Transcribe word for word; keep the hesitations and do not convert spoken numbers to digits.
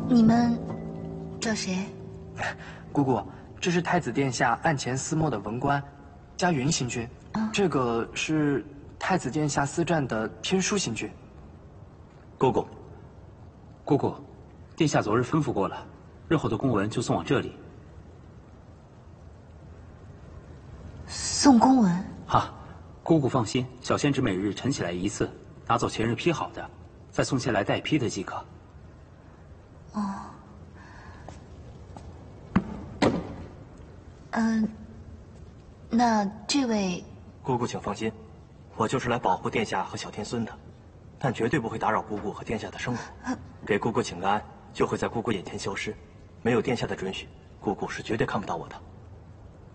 你们找谁？ 姑姑，这是太子殿下案前私墨的文官，嘉云行军。 啊、 这个是太子殿下私撰的天书行军。 姑姑， 姑姑，殿下昨日吩咐过了，日后的公文就送往这里。 送公文？ 哈，姑姑放心，小仙只每日晨起来一次，拿走前日批好的，再送些来代批的即可。 哦。嗯，那这位姑姑请放心，我就是来保护殿下和小天孙的，但绝对不会打扰姑姑和殿下的生活。给姑姑请个安，就会在姑姑眼前消失。没有殿下的准许，姑姑是绝对看不到我的。